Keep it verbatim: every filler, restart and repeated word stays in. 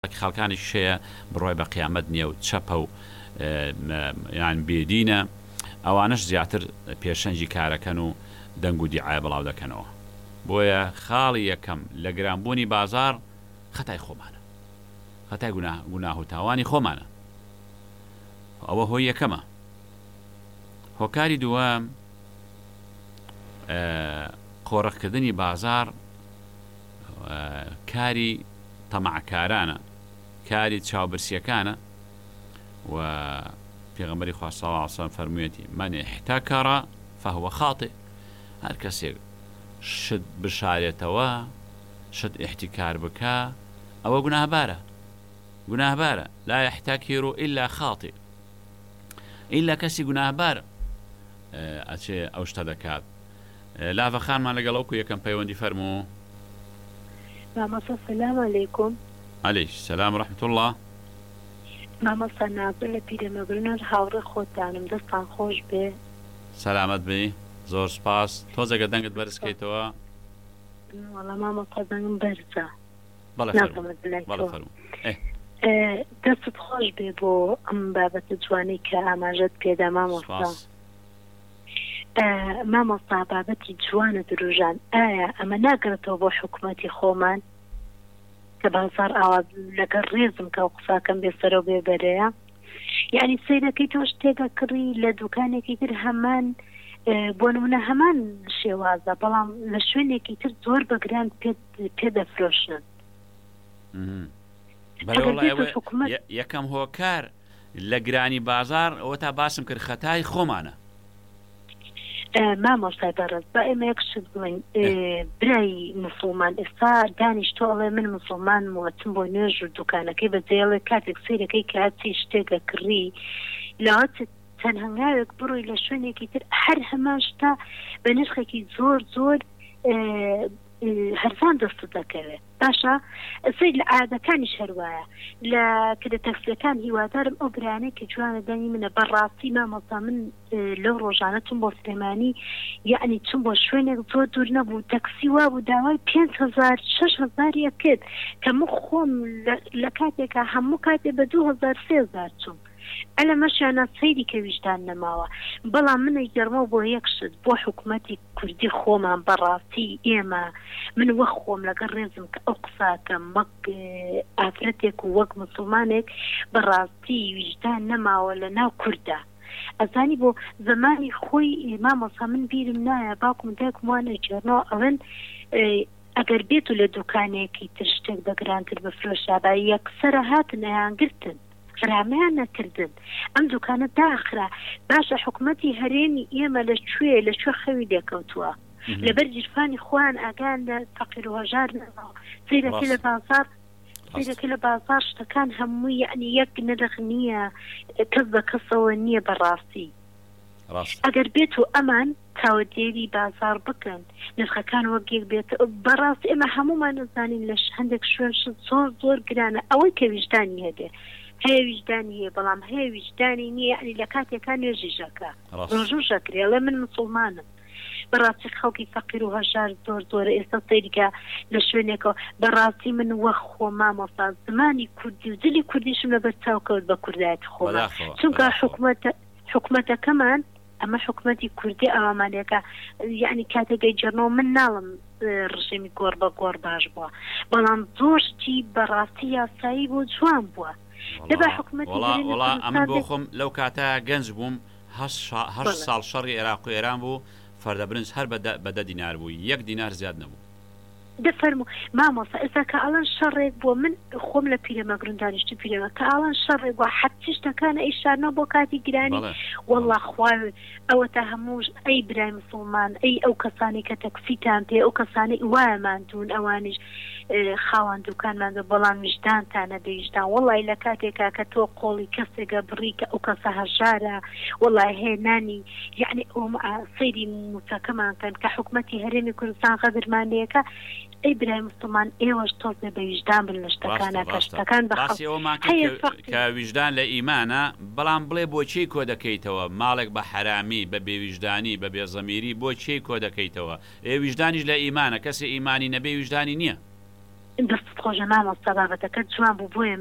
خەڵکانی شەیە بڕۆی بە قیامەت نییە و چەپە و یان بێدینە ئەوانش زیاتر پێشەنجی کارەکەن و دەنگ و دیعای بڵاو دەکەنەوە. بۆیە خاڵی یەکەم لە گرانبوونی بازار خەتای خۆمانە، خەتای گوناه و تاوانی خۆمانە. ئەوە هۆی یەکەمە. هۆکاری دووەم قۆڕەقکردنی بازار کاری تەمەعکارانە، کاری چاوبرسیەکانە و پێغەمبەری خوا صلی الله علیه و سلم فەرموویەتی من احتکر فهو خاطئ. هەر کەسێک شت بشارێتەوە، شت احتیکار بکە، ئەوە گوناهبارە، گوناهبارە. لا يحتكر إلا خاطئ، إلا کەسی گوناهبار ئەچێ ئەو شتە دەکات. لافەخانمان لەگەڵ ئەوکو یەکەم پەیوەندی فەرموو. مامۆستا سەلام عەلەیکوم. عەلەیش سەلام ڕەحمەت الله. مامۆستا نابە لە پیرەمەگرنەوە هاوڕێ خۆتانم، دەستان خۆش بێ. سەلامەت بێ، زۆر سپاس. تۆزەگە دەنگت بەرزکەیتەوە. وەڵا مامۆستا دەنگم بەرزە. بەڵێ فەرموو. دەستت خۆش بێ بۆ ئەم بابەتە جوانەی کە ئاماژەت پێدا مامۆستا. مامۆستا بابەتی جوانە درۆژان، ئایا ئەمە ناگرێتەوە بۆ حکوومەتی خۆمان کە بازار ئاوا لەگەڵ ڕێزم کە و قساکەم بێسەرەوە بێ بەرەیە؟ یعنی سەیرەکەی تۆ شتێکە کڕی لە دوکانێکی تر هەمان بۆ نمونە هەمان شێوازە، بەڵام لە شوێنێکی تر زۆر بەگران پێ دەفرۆشن. یەکەم هۆکار لە گرانی بازار ئەوە تا باسم کرد خەتای خۆمانە. مامۆستای بەڕێز بە ئێمە یەک شت بڵێن، برای مسڵمان ئێستا دانیشتۆڵێ من مسڵمان وەچم بۆ نوێژ و دوکانەکەی بەجێڵێ کاتێک سیرەکەی کاتی شتێکە کڕی لاوەت چەند هەنگاوێک بڕۆی لە شوێنێکی تر هەر هەمان شتا بە نرخێکی زۆر زۆر هەرزان دەست دەکەوێت. باشە سید لە عادەکانیش هەروایە لە کە تەکسیەکان هیوادارم ئەو برانەی کە جوانە دەنگی منە بەڕاستی مامۆستا من لەو ڕۆژانە چون بۆ سلێمانی یعنی چون بۆ شوێنێک زۆر دوور نەبوو تەکسی وا بوو داوای پێنج هەزار شەش هەزاریە کرد کە من خۆم لە کاتێکە هەموو کاتێ بە دوو هەزار سێ هەزار چوم. ئەلە مەشیانە سەیری کە ویژدان نەماوە. بەڵام منە گەرمە بۆ یەک شت بۆ حکوومەتی کوردی خۆمان بەڕاستی ئێمە من وەک خۆم لەگەڵ ڕێزم کە ئەو قساکەم وەک ئافرەتێک و وەک مسلمانێک بەڕاستی ویژدان نەماوە لە ناو کووردا. ئەزانی بۆ زمانی خۆی مامۆستا من بیرم نایە باوکم دایکم وانە جێرنەوە ئەوەن ئەگەر بێت و لە دوکانێکی تر شتێک بەگرانتر بفرۆشا با یەکسەرە هاتن ئەیانگرتن غرامیان نەکردن ئەم دوکانە داخرا. باشە حکوومەتی هەرێمی ئێمە لەکوێ لەکوێ خەوی دێکەوتووە لەبەر جیرفانی خۆیان ئاگان لە فەقیر و هەژار نەماوە. سەیرەکەی لە بازار سەیرەکەی لە بازار شتەکان هەموو یعنی یەک نرخ نییە، کەس بە کەسەوە نییە بەڕاستی. ئەگەر بێت و ئەمان چاوەدێری بازار بکەن نرخەکان وەگێک بێت بەڕاستی ئێمە هەمومان نزانین لە هەندێک شوێن شت زۆر زۆر گرانە. ئەوەی کە ویژدانی هەبێ هەیە ویژدانی هەیە بەڵام هەیە ویژدانی نییە، یعنی لە کاتێکان نوێژیژەکە ڕۆژوژەکرێ لە من مسڵمانم بەڕاستی خەڵکی فەقیر و هەژار زۆر زۆرە ئێستا سەیریکە لە شوێنێکەوە. بەڕاستی من وەک خۆ مامۆستا زمانی کوردی و دلی کوردیشم لەبەر چاوکەوت بە کوردایەتی خۆمان چونکە حکوومەتەکەمان ئەمە حکوومەتی کوردی ئەوامانەکە یعنی کاتێکگەی جەرنەوە من ناڵم ڕژێمی گۆڕ بە گۆڕ باش بووە بەڵام زۆرشتی بەڕاستی یاسایی بۆ جوان بووە. وڵا ئەمە بۆ خۆم لەو کاتە گەنج بووم هەشت ساڵ شەڕی عێراق و ئێران بوو فەردە برنج هەر بەدە دینار بوو، یەک دینار زیاد نەبوو. دەفەرموو مامۆستا ئێستا کە ئەڵەن شەڕێک بووە من خۆم لە پیرەمەگرن دانیشتی پیرەمە کە ئاڵەن شەڕێک بووە حەتی شتەکانە ئیشارنەوە بۆ کاتی گرانی وەڵا خوا ئەوە تا هەمووش ئەی برای مسڵمان ئەی ئەو کەسانی کە تەکسیتان پێ ئەو کەسانی وایەمان دوون ئەوانش خاوەن دوکانمانە بەڵام ویژدانتانە بێژدان وەڵای لە کاتێکا کە تۆ قۆڵی کەسێکە بڕی کە ئەو کەسە هەژارە وەڵای هێنانی یعنی ئەوم سەیری موچەکەمان کەن کە حکوومەتی هەرێمی کوردستان غەدرمانەیەەکە ئەی برای مسلمان ئێوەش تۆزێ بە ویژدان بن لە شتەکانە کە شتەکان کە ویژدان لە ئیمانە بەڵام بڵێ بۆچی کۆ دەکەیتەوە ماڵێک بە حرامی بە بێویژدانی بە بێزەمیری بۆچی کۆ دەکەیتەوە؟ ئێ ویژدانیش لە ئیمانە کەسی ئیمانی نەبێ ویژدانی نییە. دەست خۆشە مامۆستا بابەتەکە جوان بوو بۆیە